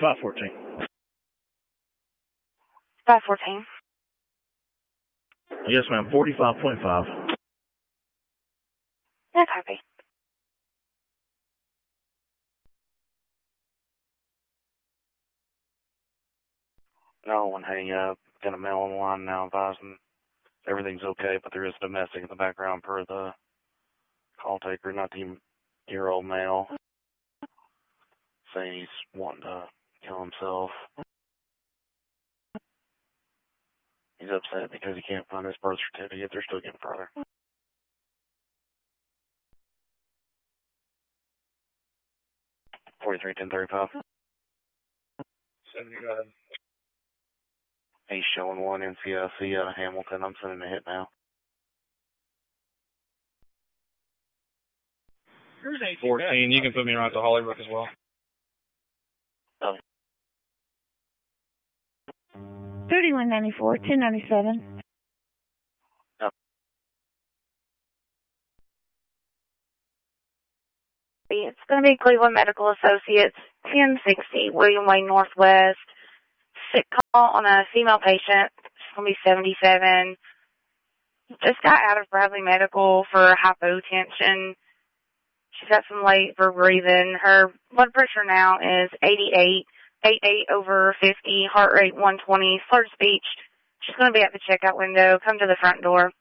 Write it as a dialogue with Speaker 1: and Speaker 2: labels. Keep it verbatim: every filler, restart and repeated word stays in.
Speaker 1: five fourteen.
Speaker 2: five fourteen.
Speaker 1: Yes, ma'am, forty-five point five.
Speaker 2: Yeah, copy.
Speaker 3: No one hang up. Got a mail on the line now advising everything's okay, but there is domestic in the background per the call taker, nineteen-year-old male, saying he's wanting to kill himself. He's upset because he can't find his birth certificate. They're still getting further. forty-three ten thirty-five.
Speaker 1: seventy, go ahead.
Speaker 3: He's showing one N C I C out of Hamilton. I'm sending a hit now.
Speaker 4: fourteen, you can put me right to Hollybrook as well.
Speaker 3: Oh.
Speaker 2: thirty-one ninety-four, two ninety-seven.
Speaker 3: Oh.
Speaker 2: It's going to be Cleveland Medical Associates, ten sixty, William Way Northwest. Sick call on a female patient. She's going to be seventy-seven. Just got out of Bradley Medical for hypotension. She's got some labor breathing. Her blood pressure now is eighty-eight, eighty-eight over fifty, heart rate one twenty, slurred speech. She's going to be at the checkout window. Come to the front door.